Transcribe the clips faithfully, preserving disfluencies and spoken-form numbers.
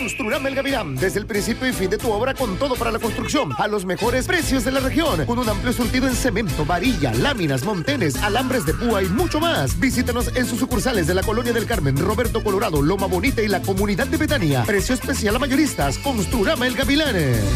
Construrama El Gavilán, desde el principio y fin de tu obra con todo para la construcción, a los mejores precios de la región, con un amplio surtido en cemento, varilla, láminas, montenes, alambres de púa y mucho más. Visítanos en sus sucursales de la Colonia del Carmen, Roberto Colorado, Loma Bonita y la Comunidad de Betania. Precio especial a mayoristas. Construrama El Gavilán.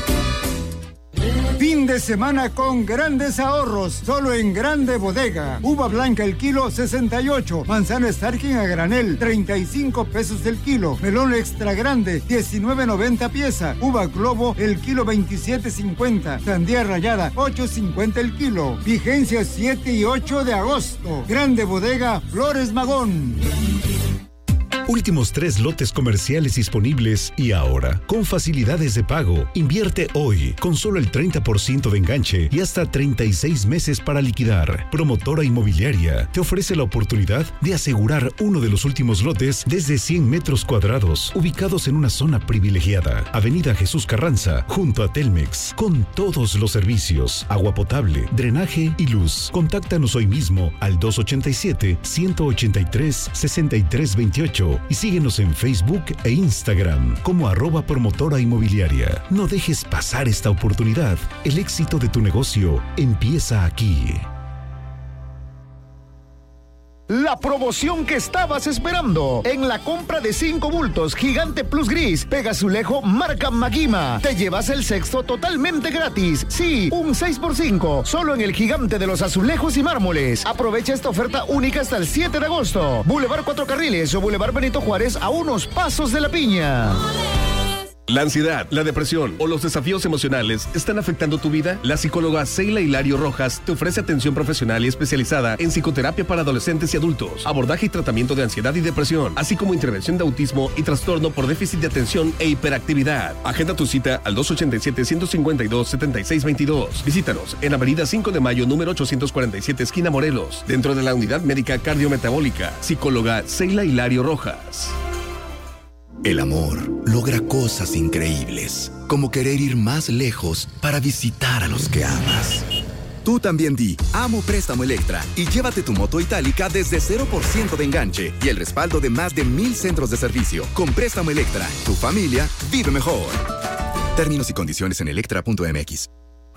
Fin de semana con grandes ahorros, solo en Grande Bodega. Uva blanca el kilo sesenta y ocho, manzana Starking a granel treinta y cinco pesos el kilo, melón extra grande diecinueve noventa pieza, uva globo el kilo veintisiete cincuenta, sandía rallada ocho cincuenta el kilo. Vigencia siete y ocho de agosto. Grande Bodega Flores Magón. Últimos tres lotes comerciales disponibles y ahora, con facilidades de pago. Invierte hoy, con solo el treinta por ciento de enganche y hasta treinta y seis meses para liquidar. Promotora Inmobiliaria te ofrece la oportunidad de asegurar uno de los últimos lotes desde cien metros cuadrados, ubicados en una zona privilegiada. Avenida Jesús Carranza, junto a Telmex, con todos los servicios, agua potable, drenaje y luz. Contáctanos hoy mismo al dos ochenta y siete, ciento ochenta y tres, sesenta y tres veintiocho. Y síguenos en Facebook e Instagram como arroba promotora inmobiliaria. No dejes pasar esta oportunidad. El éxito de tu negocio empieza aquí. La promoción que estabas esperando. En la compra de cinco bultos Gigante Plus Gris, pega azulejo marca Magima. Te llevas el sexto totalmente gratis. Sí, un seis por cinco. Solo en el Gigante de los Azulejos y Mármoles. Aprovecha esta oferta única hasta el siete de agosto. Boulevard Cuatro Carriles o Boulevard Benito Juárez a unos pasos de la Piña. La ansiedad, la depresión o los desafíos emocionales están afectando tu vida. La psicóloga Seila Hilario Rojas te ofrece atención profesional y especializada en psicoterapia para adolescentes y adultos, abordaje y tratamiento de ansiedad y depresión, así como intervención de autismo y trastorno por déficit de atención e hiperactividad. Agenda tu cita al dos ochenta y siete, ciento cincuenta y dos, setenta y seis veintidós. Visítanos en Avenida cinco de Mayo, número ochocientos cuarenta y siete, esquina Morelos, dentro de la Unidad Médica Cardiometabólica. Psicóloga Seila Hilario Rojas. El amor logra cosas increíbles, como querer ir más lejos para visitar a los que amas. Tú también di Amo Préstamo Electra y llévate tu moto itálica desde cero por ciento de enganche y el respaldo de más de mil centros de servicio. Con Préstamo Electra, tu familia vive mejor. Términos y condiciones en electra punto m x.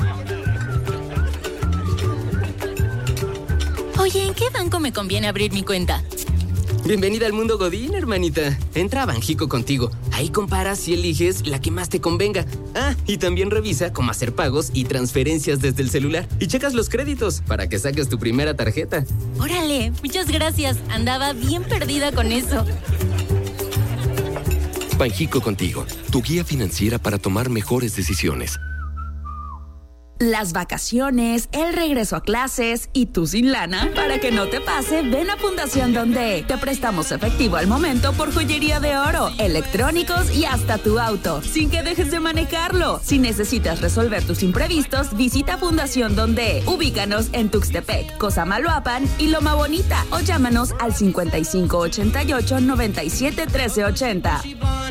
Oye, ¿en qué banco me conviene abrir mi cuenta? Bienvenida al mundo Godín, hermanita. Entra a Banjico Contigo. Ahí comparas y eliges la que más te convenga. Ah, y también revisa cómo hacer pagos y transferencias desde el celular. Y checas los créditos para que saques tu primera tarjeta. Órale, muchas gracias. Andaba bien perdida con eso. Banjico Contigo, tu guía financiera para tomar mejores decisiones. Las vacaciones, el regreso a clases y tú sin lana. Para que no te pase, ven a Fundación Donde te prestamos efectivo al momento por joyería de oro, electrónicos y hasta tu auto, sin que dejes de manejarlo. Si necesitas resolver tus imprevistos, visita Fundación Donde. Ubícanos en Tuxtepec, Cosamaloapan y Loma Bonita o llámanos al cincuenta y cinco ochenta y ocho, noventa y siete, trece ochenta.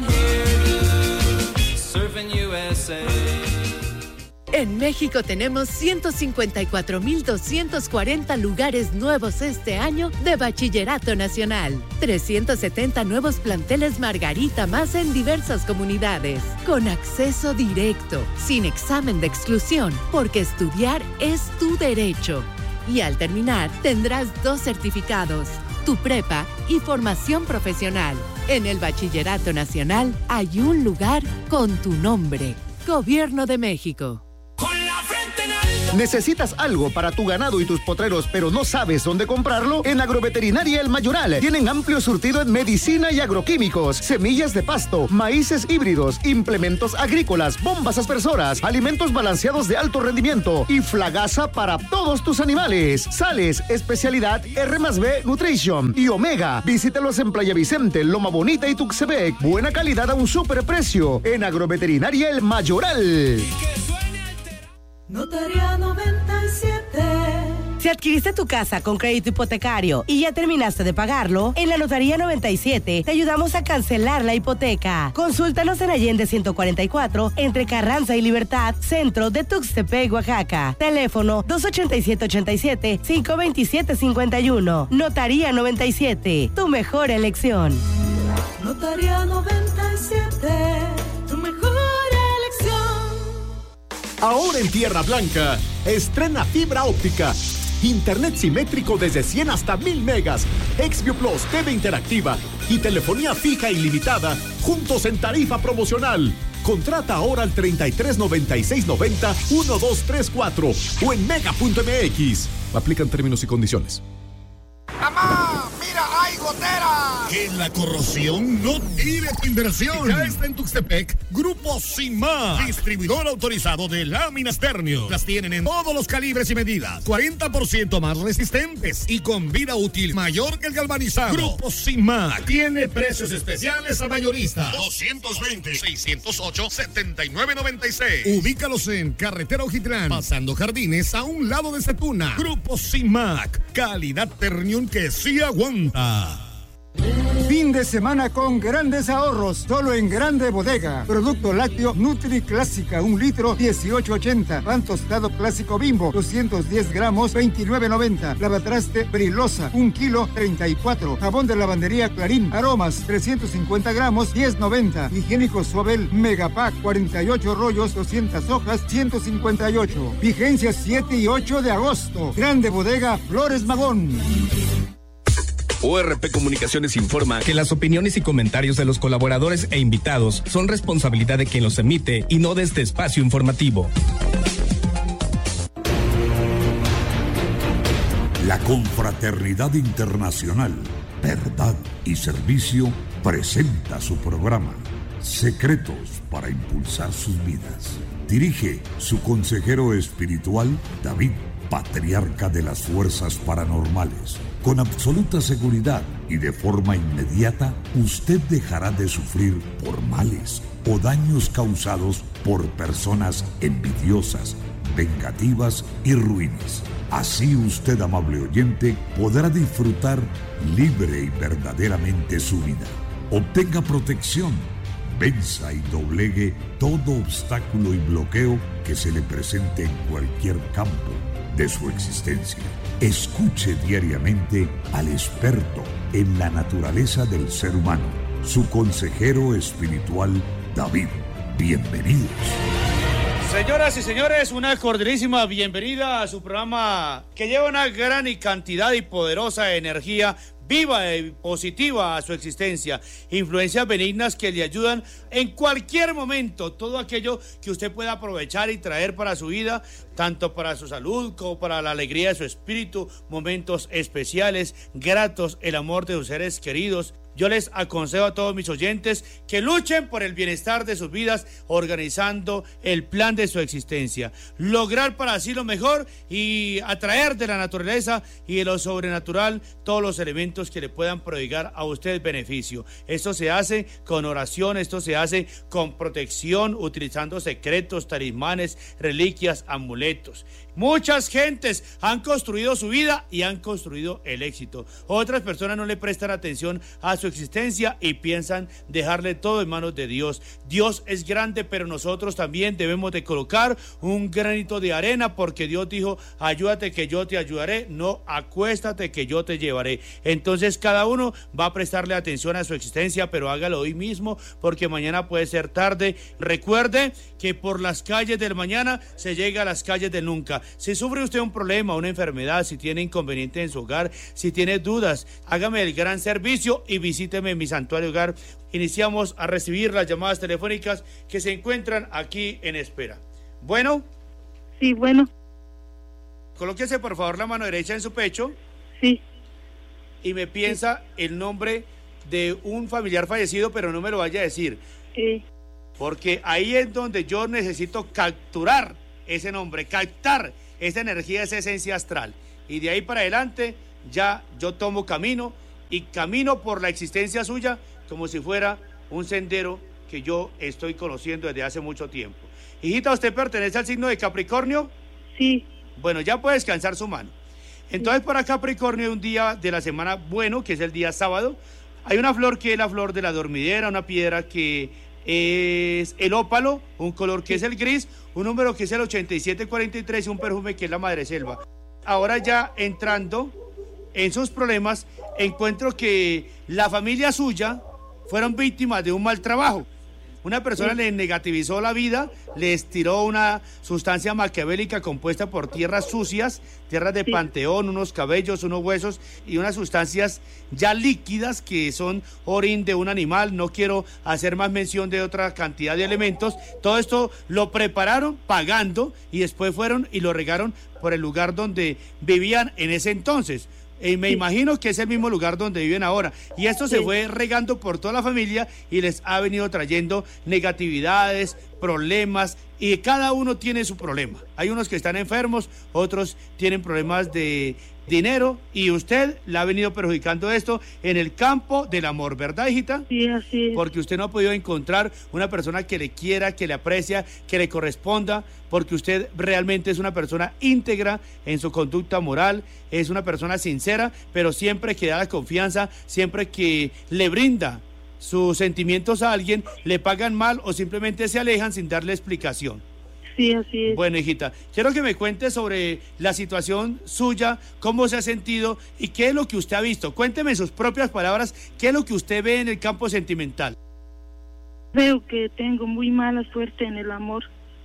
En México tenemos ciento cincuenta y cuatro mil doscientos cuarenta lugares nuevos este año de Bachillerato Nacional. trescientos setenta nuevos planteles Margarita más en diversas comunidades. Con acceso directo, sin examen de exclusión, porque estudiar es tu derecho. Y al terminar, tendrás dos certificados, tu prepa y formación profesional. En el Bachillerato Nacional hay un lugar con tu nombre. Gobierno de México. ¿Necesitas algo para tu ganado y tus potreros, pero no sabes dónde comprarlo? En Agroveterinaria El Mayoral tienen amplio surtido en medicina y agroquímicos, semillas de pasto, maíces híbridos, implementos agrícolas, bombas aspersoras, alimentos balanceados de alto rendimiento y flagaza para todos tus animales. Sales, especialidad R más B Nutrition y Omega. Visítalos en Playa Vicente, Loma Bonita y Tuxtepec. Buena calidad a un superprecio. En Agroveterinaria El Mayoral. Notaría noventa y siete. Si adquiriste tu casa con crédito hipotecario y ya terminaste de pagarlo, en la Notaría noventa y siete te ayudamos a cancelar la hipoteca. Consúltanos en Allende ciento cuarenta y cuatro, entre Carranza y Libertad, centro de Tuxtepec, Oaxaca. Teléfono dos ochenta y siete, ochenta y siete, cinco veintisiete, cincuenta y uno. Notaría noventa y siete, tu mejor elección. Notaría noventa y siete. usted, tu mejor elección. Ahora en Tierra Blanca, estrena fibra óptica. Internet simétrico desde cien hasta mil megas, Xview Plus T V interactiva y telefonía fija ilimitada, juntos en tarifa promocional. Contrata ahora al treinta y tres noventa y seis noventa doce treinta y cuatro o en mega punto m x. Aplican términos y condiciones. ¡Mamá! ¡Mira, hay goteras! Que la corrosión no tire tu inversión. Ya está en Tuxtepec Grupo Simar, distribuidor autorizado de láminas Ternium. Las tienen en todos los calibres y medidas, cuarenta por ciento más resistentes y con vida útil mayor que el galvanizado. Grupo Simar tiene precios especiales a mayorista. doscientos veinte, seiscientos ocho, setenta y nueve noventa y seis. Ubícalos en Carretera Ojitlán, pasando Jardines a un lado de Setuna. Grupo Simar, calidad Ternium que sí aguanta. Fin de semana con grandes ahorros, solo en Grande Bodega. Producto lácteo Nutri Clásica, un litro, dieciocho ochenta. Pan tostado clásico Bimbo, doscientos diez gramos, veintinueve noventa. Lavatraste Brilosa, un kilo, treinta y cuatro. Jabón de lavandería Clarín, aromas, trescientos cincuenta gramos, diez noventa. Higiénico Suabel Megapack, cuarenta y ocho rollos, doscientas hojas, ciento cincuenta y ocho. Vigencia siete y ocho de agosto. Grande Bodega Flores Magón. O R P Comunicaciones informa que las opiniones y comentarios de los colaboradores e invitados son responsabilidad de quien los emite y no de este espacio informativo. La Confraternidad Internacional, Verdad y Servicio presenta su programa Secretos para Impulsar Sus Vidas. Dirige su consejero espiritual, David, patriarca de las fuerzas paranormales. Con absoluta seguridad y de forma inmediata, usted dejará de sufrir por males o daños causados por personas envidiosas, vengativas y ruines. Así usted, amable oyente, podrá disfrutar libre y verdaderamente su vida. Obtenga protección, venza y doblegue todo obstáculo y bloqueo que se le presente en cualquier campo de su existencia. Escuche diariamente al experto en la naturaleza del ser humano, su consejero espiritual, David. Bienvenidos. Señoras y señores, una cordialísima bienvenida a su programa que lleva una gran y cantidad y poderosa energía viva y positiva a su existencia, influencias benignas que le ayudan en cualquier momento, todo aquello que usted pueda aprovechar y traer para su vida, tanto para su salud como para la alegría de su espíritu, momentos especiales, gratos, el amor de sus seres queridos. Yo les aconsejo a todos mis oyentes que luchen por el bienestar de sus vidas, organizando el plan de su existencia, lograr para sí lo mejor y atraer de la naturaleza y de lo sobrenatural todos los elementos que le puedan prodigar a usted beneficio. Esto se hace con oración, esto se hace con protección, utilizando secretos, talismanes, reliquias, amuletos. Muchas gentes han construido su vida y han construido el éxito. Otras personas no le prestan atención a su existencia y piensan dejarle todo en manos de Dios. Dios es grande, pero nosotros también debemos de colocar un granito de arena, porque Dios dijo: ayúdate que yo te ayudaré, no acuéstate que yo te llevaré. Entonces cada uno va a prestarle atención a su existencia, pero hágalo hoy mismo, porque mañana puede ser tarde. Recuerde que por las calles del mañana se llega a las calles del nunca. Si sufre usted un problema, una enfermedad, si tiene inconveniente en su hogar, si tiene dudas, hágame el gran servicio y visíteme en mi santuario hogar. Iniciamos a recibir las llamadas telefónicas que se encuentran aquí en espera. Bueno. Sí, bueno. Colóquese por favor la mano derecha en su pecho. Sí. Y me piensa sí. el nombre de un familiar fallecido, pero no me lo vaya a decir. Sí. Porque ahí es donde yo necesito capturar ese nombre, captar esa energía, esa esencia astral. Y de ahí para adelante ya yo tomo camino y camino por la existencia suya como si fuera un sendero que yo estoy conociendo desde hace mucho tiempo. Hijita, ¿usted pertenece al signo de Capricornio? Sí. Bueno, ya puede descansar su mano. Entonces, para Capricornio hay un día de la semana bueno, que es el día sábado. Hay una flor que es la flor de la dormidera, una piedra que es el ópalo, un color que es el gris, un número que es el ochenta y siete cuarenta y tres y un perfume que es la madreselva. Ahora ya entrando en sus problemas, encuentro que la familia suya fueron víctimas de un mal trabajo. Una persona sí. le negativizó la vida, les tiró una sustancia maquiavélica compuesta por tierras sucias, tierras de sí. panteón, unos cabellos, unos huesos y unas sustancias ya líquidas que son orín de un animal. No quiero hacer más mención de otra cantidad de elementos. Todo esto lo prepararon pagando y después fueron y lo regaron por el lugar donde vivían en ese entonces. Y me sí. imagino que es el mismo lugar donde viven ahora. Y esto sí. se fue regando por toda la familia y les ha venido trayendo negatividades, problemas, y cada uno tiene su problema. Hay unos que están enfermos, otros tienen problemas de dinero, y usted le ha venido perjudicando esto en el campo del amor, ¿verdad, hijita? Sí, así es. Porque usted no ha podido encontrar una persona que le quiera, que le aprecia, que le corresponda, porque usted realmente es una persona íntegra en su conducta moral, es una persona sincera, pero siempre que da la confianza, siempre que le brinda sus sentimientos a alguien, le pagan mal o simplemente se alejan sin darle explicación. Sí, así es. Bueno, hijita, quiero que me cuente sobre la situación suya, cómo se ha sentido y qué es lo que usted ha visto. Cuénteme en sus propias palabras, qué es lo que usted ve en el campo sentimental. Veo que tengo muy mala suerte en el amor.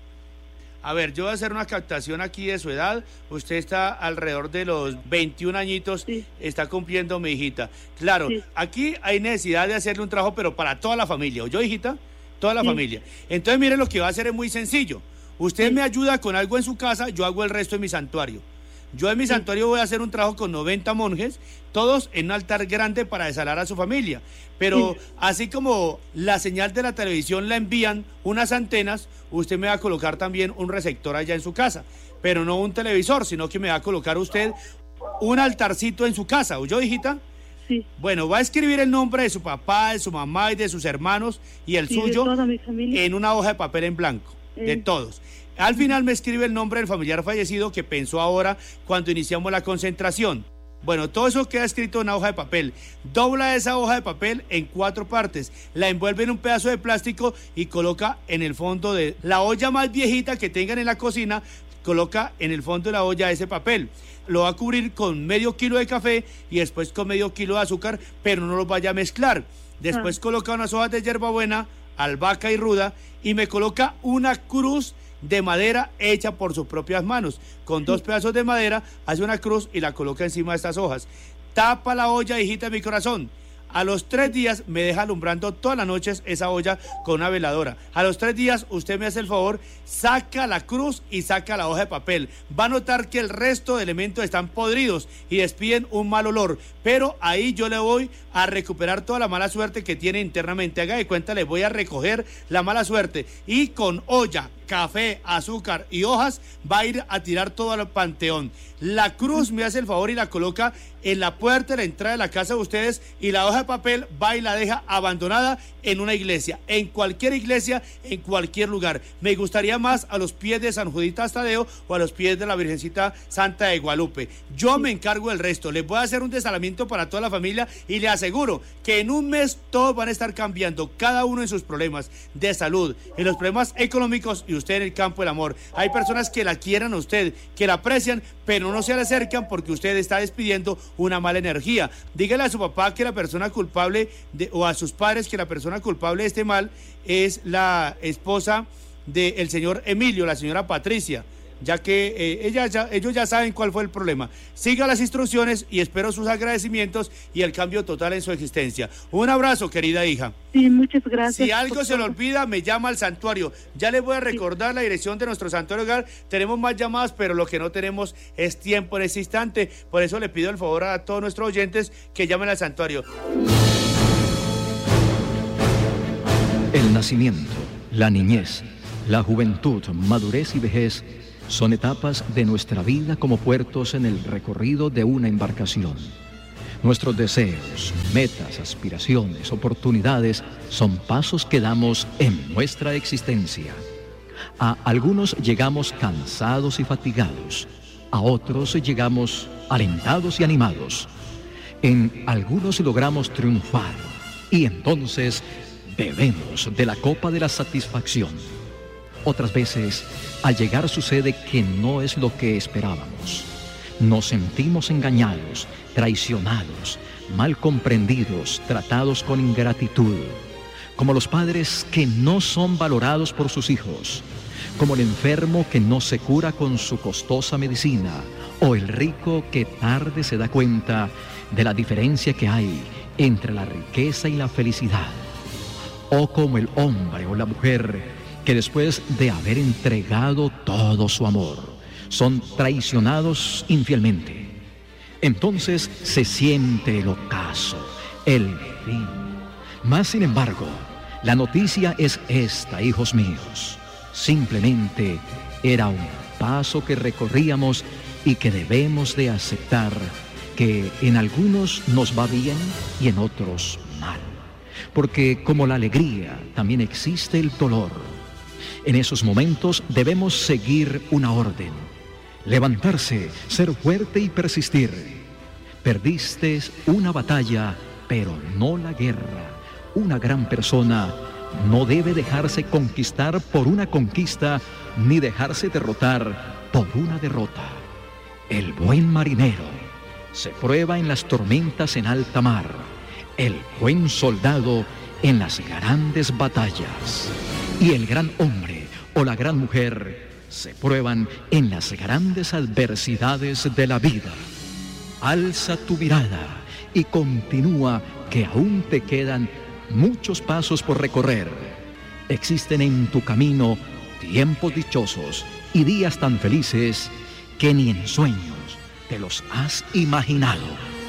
A ver, yo voy a hacer una captación aquí de su edad. Usted está alrededor de los veintiún añitos, sí. está cumpliendo, mi hijita. Claro, sí. aquí hay necesidad de hacerle un trabajo, pero para toda la familia. ¿Oyó, hijita? Toda la sí. familia. Entonces, mire, lo que va a hacer es muy sencillo. Usted sí. me ayuda con algo en su casa, yo hago el resto en mi santuario. Yo en mi sí. santuario voy a hacer un trabajo con noventa monjes, todos en un altar grande para desalar a su familia. Pero sí. así como la señal de la televisión la envían unas antenas, usted me va a colocar también un receptor allá en su casa. Pero no un televisor, sino que me va a colocar usted un altarcito en su casa. ¿Oyó, hijita? Sí. Bueno, va a escribir el nombre de su papá, de su mamá y de sus hermanos y el sí, suyo toda mi familia. En una hoja de papel en blanco, eh. de todos. Al final me escribe el nombre del familiar fallecido que pensó ahora cuando iniciamos la concentración. Bueno, todo eso queda escrito en una hoja de papel. Dobla esa hoja de papel en cuatro partes, la envuelve en un pedazo de plástico y coloca en el fondo de la olla más viejita que tengan en la cocina, coloca en el fondo de la olla ese papel. Lo va a cubrir con medio kilo de café y después con medio kilo de azúcar, pero no los vaya a mezclar. Después ah. coloca unas hojas de hierbabuena, albahaca y ruda, y me coloca una cruz de madera hecha por sus propias manos. Con dos pedazos de madera hace una cruz y la coloca encima de estas hojas. Tapa la olla, hijita de mi corazón. A los tres días me deja alumbrando todas las noches esa olla con una veladora. A los tres días usted me hace el favor, saca la cruz y saca la hoja de papel. Va a notar que el resto de elementos están podridos y despiden un mal olor. Pero ahí yo le voy a recuperar toda la mala suerte que tiene internamente. Haga de cuenta, le voy a recoger la mala suerte. Y con olla, café, azúcar y hojas va a ir a tirar todo al panteón. La cruz me hace el favor y la coloca en la puerta de la entrada de la casa de ustedes, y la hoja de papel va y la deja abandonada en una iglesia, en cualquier iglesia, en cualquier lugar. Me gustaría más a los pies de San Juditas Tadeo o a los pies de la Virgencita Santa de Guadalupe. Yo me encargo del resto. Les voy a hacer un desalamiento para toda la familia y le aseguro que en un mes todos van a estar cambiando, cada uno en sus problemas de salud, en los problemas económicos, y usted en el campo del amor. Hay personas que la quieran a usted, que la aprecian, pero no se le acercan porque usted está despidiendo una mala energía. Dígale a su papá que la persona culpable de, o a sus padres que la persona culpable de este mal es la esposa del señor Emilio, la señora Patricia, ya que eh, ella ya, ellos ya saben cuál fue el problema. Siga las instrucciones y espero sus agradecimientos y el cambio total en su existencia. Un abrazo, querida hija. Sí, muchas gracias. Si algo se le olvida, me llama al santuario. Ya les voy a recordar sí. la dirección de nuestro santuario hogar. Tenemos más llamadas, pero lo que no tenemos es tiempo en ese instante. Por eso le pido el favor a todos nuestros oyentes que llamen al santuario. El nacimiento, la niñez, la juventud, madurez y vejez son etapas de nuestra vida como puertos en el recorrido de una embarcación. Nuestros deseos, metas, aspiraciones, oportunidades son pasos que damos en nuestra existencia. A algunos llegamos cansados y fatigados, a otros llegamos alentados y animados. En algunos logramos triunfar y entonces bebemos de la copa de la satisfacción. Otras veces, al llegar sucede que no es lo que esperábamos. Nos sentimos engañados, traicionados, mal comprendidos, tratados con ingratitud. como los padres que no son valorados por sus hijos, como el enfermo que no se cura con su costosa medicina, o el rico que tarde se da cuenta de la diferencia que hay entre la riqueza y la felicidad, o como el hombre o la mujer que después de haber entregado todo su amor, son traicionados infielmente. Entonces se siente el ocaso, el fin. Mas, sin embargo, la noticia es esta, hijos míos. Simplemente era un paso que recorríamos y que debemos de aceptar, que en algunos nos va bien y en otros mal. Porque como la alegría, también existe el dolor. En esos momentos debemos seguir una orden: levantarse, ser fuerte y persistir. Perdiste una batalla, pero no la guerra. Una gran persona no debe dejarse conquistar por una conquista, ni dejarse derrotar por una derrota. El buen marinero se prueba en las tormentas en alta mar. El buen soldado en las grandes batallas. Y el gran hombre o la gran mujer se prueban en las grandes adversidades de la vida. Alza tu mirada y continúa, que aún te quedan muchos pasos por recorrer. Existen en tu camino tiempos dichosos y días tan felices que ni en sueños te los has imaginado.